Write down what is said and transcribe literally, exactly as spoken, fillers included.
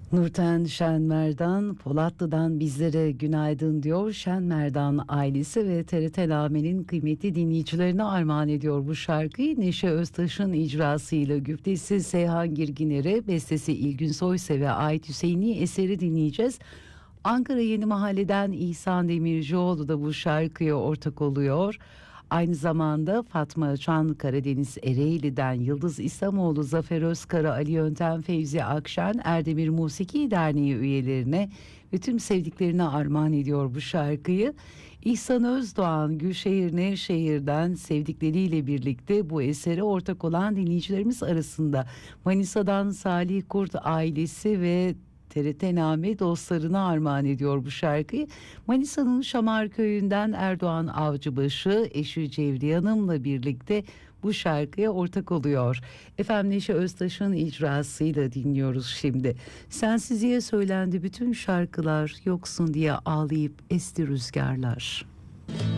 Nurten Şenmerdan Polatlı'dan bizlere günaydın diyor. Şenmerdan ailesi ve T R T Lamen'in kıymetli dinleyicilerine armağan ediyor bu şarkıyı. Neşe Öztaş'ın icrasıyla güftesi Seyhan Girginer'e, bestesi İlgün Soysev'e ait Hüseyini eseri dinleyeceğiz. Ankara Yeni Mahalle'den İhsan Demircioğlu da bu şarkıya ortak oluyor. Aynı zamanda Fatma Çan, Karadeniz Ereğli'den Yıldız İslamoğlu, Zafer Özkara, Ali Yöntem, Fevzi Akşen, Erdemir Musiki Derneği üyelerine ve tüm sevdiklerine armağan ediyor bu şarkıyı. İhsan Özdoğan, Gülşehir Nevşehir'den sevdikleriyle birlikte bu esere ortak olan dinleyicilerimiz arasında. Manisa'dan Salih Kurt ailesi ve T R T Name dostlarına armağan ediyor bu şarkıyı. Manisa'nın Şamar Köyü'nden Erdoğan Avcıbaşı, eşi Cevriye Hanım'la birlikte bu şarkıya ortak oluyor. Efendim, Neşe Öztaş'ın icrasıyla dinliyoruz şimdi. Sensizliğe söylendi bütün şarkılar, yoksun diye ağlayıp esti rüzgarlar.